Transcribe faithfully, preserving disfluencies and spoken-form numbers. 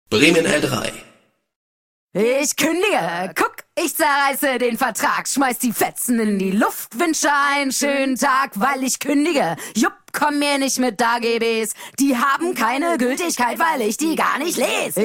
Bremen L drei. Ich kündige, guck, ich zerreiße den Vertrag, schmeiß die Fetzen in die Luft, wünsche einen schönen Tag, weil ich kündige. Jupp, komm mir nicht mit A G Bs, die haben keine Gültigkeit, weil ich die gar nicht lese.